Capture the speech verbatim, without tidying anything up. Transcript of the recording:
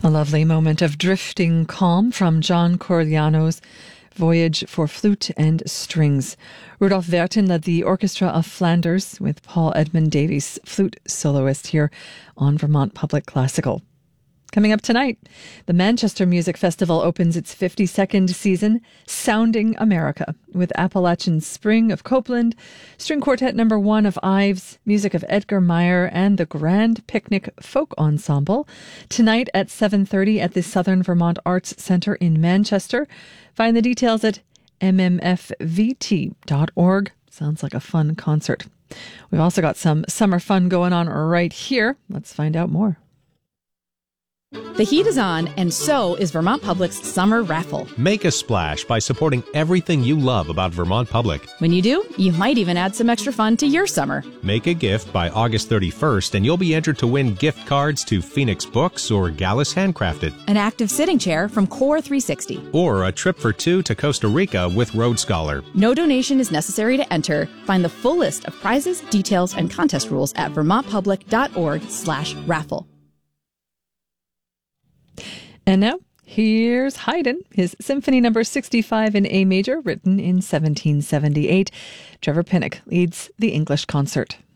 A lovely moment of drifting calm from John Corigliano's Voyage for Flute and Strings. Rudolf Vertin led the Orchestra of Flanders with Paul Edmund Davies, flute soloist, here on Vermont Public Classical. Coming up tonight, the Manchester Music Festival opens its fifty-second season, Sounding America, with Appalachian Spring of Copeland, String Quartet Number One of Ives, music of Edgar Meyer, and the Grand Picnic Folk Ensemble. Tonight at seven thirty at the Southern Vermont Arts Centre in Manchester. Find the details at m m f v t dot org. Sounds like a fun concert. We've also got some summer fun going on right here. Let's find out more. The heat is on, and so is Vermont Public's summer raffle. Make a splash by supporting everything you love about Vermont Public. When you do, you might even add some extra fun to your summer. Make a gift by August thirty-first, and you'll be entered to win gift cards to Phoenix Books or Gallus Handcrafted, an active sitting chair from Core three sixty, or a trip for two to Costa Rica with Road Scholar. No donation is necessary to enter. Find the full list of prizes, details, and contest rules at vermontpublic.org slash raffle. And now, here's Haydn, his Symphony Number sixty-five in A major, written in seventeen seventy-eight. Trevor Pinnock leads the English concert.